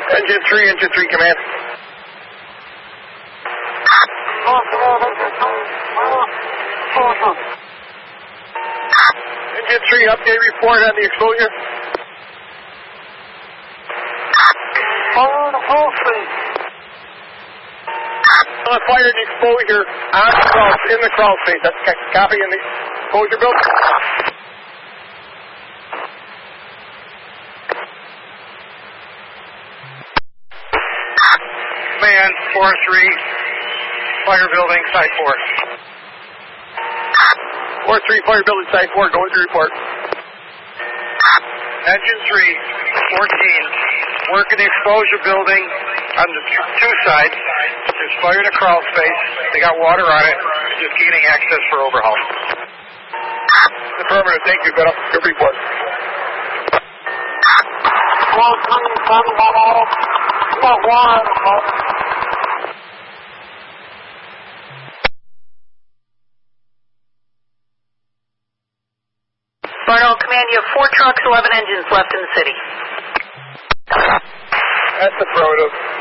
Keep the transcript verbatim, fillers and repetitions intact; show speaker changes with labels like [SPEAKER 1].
[SPEAKER 1] Engine three, engine three, command. Engine three, update report on the exposure.
[SPEAKER 2] Fire the full speed.
[SPEAKER 1] Fire the exposure on the crawl, in the crawl space. That's copy in the exposure build.
[SPEAKER 3] Man, four three, fire building, side four.
[SPEAKER 1] four three, fire building, side four, going to report.
[SPEAKER 3] Engine three, fourteen, work in the exposure building on the two sides. There's fire in the crawl space. They got water on it. Just gaining access for overhaul.
[SPEAKER 1] Affirmative, thank you. Good, good report.
[SPEAKER 2] four three, seven one zero. Got water in the front.
[SPEAKER 4] Barnwell Command, you have four trucks, eleven engines left in the city.
[SPEAKER 1] That's affirmative.